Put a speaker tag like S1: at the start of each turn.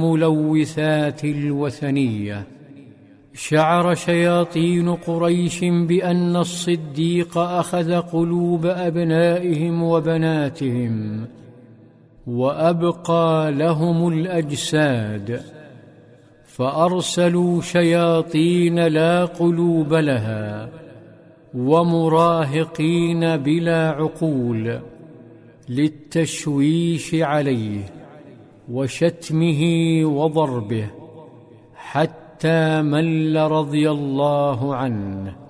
S1: الملوثات الوثنية. شعر شياطين قريش بأن الصديق أخذ قلوب أبنائهم وبناتهم وأبقى لهم الأجساد، فأرسلوا شياطين لا قلوب لها ومراهقين بلا عقول للتشويش عليه وشتمه وضربه، حتى مل رضي الله عنه